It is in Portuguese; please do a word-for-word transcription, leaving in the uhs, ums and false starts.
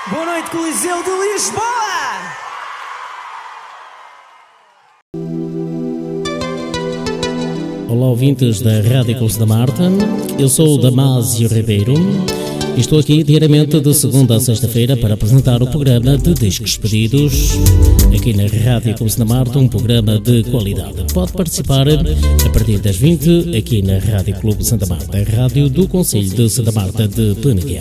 Boa noite, Coliseu de Lisboa! Olá, ouvintes da Rádio Clube da Marta. Eu sou o Damásio Ribeiro e estou aqui diariamente de segunda a sexta-feira para apresentar o programa de discos pedidos aqui na Rádio Clube da Marta, um programa de qualidade. Pode participar a partir das vinte aqui na Rádio Clube Santa Marta, a rádio do Concelho de Santa Marta de Peneguer.